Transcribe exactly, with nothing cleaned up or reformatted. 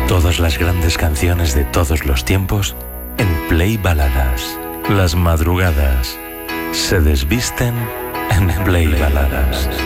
Todas las grandes canciones de todos los tiempos en Play Baladas. Las madrugadas se desvisten en Play Baladas.